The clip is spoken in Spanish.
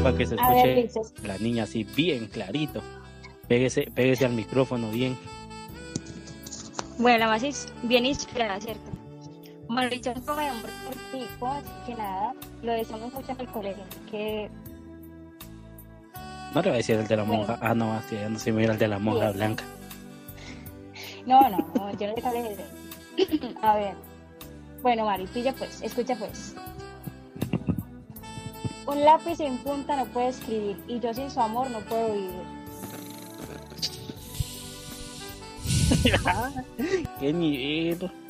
para que se A ver, escuche dices. la niña así bien clarito. Pégese al micrófono bien. Bueno, la más es bien inspirada, ¿cierto? Bueno, Richard, como de amor por ti, pues, que nada, lo decimos mucho en el colegio, que, No le voy a decir el de la bueno, monja. Ah, no, así ya no se me mira el de la sí, monja blanca. no, yo no le hablé de eso. A ver, bueno, Mari, pilla pues, escucha pues. Un lápiz sin punta no puede escribir, y yo sin su amor no puedo vivir. Qué nivel.